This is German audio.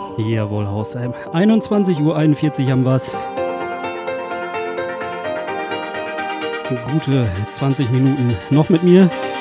Jawohl, Haustime. 21:41 Uhr haben wir's. Gute 20 Minuten noch mit mir.